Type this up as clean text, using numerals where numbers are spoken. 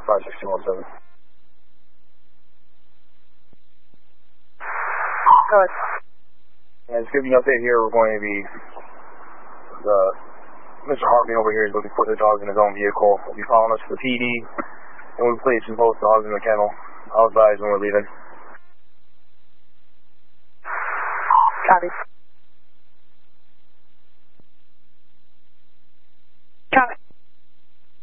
56217. Go ahead. And just giving you an update here, we're going to be, Mr. Harvey over here is looking for the dogs in his own vehicle. He'll be following us to the PD, and we'll be placing both dogs in the kennel. I'll advise when we're leaving. Copy.